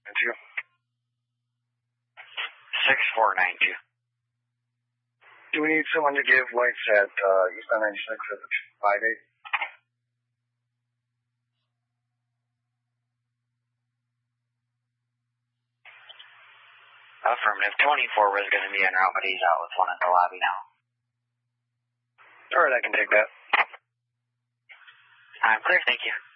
92. 6492. Do we need someone to give lights at eastbound 96 at the 58? Affirmative. 24 was going to be en route, but he's out with one at the lobby now. Alright, I can take that. I'm clear, thank you.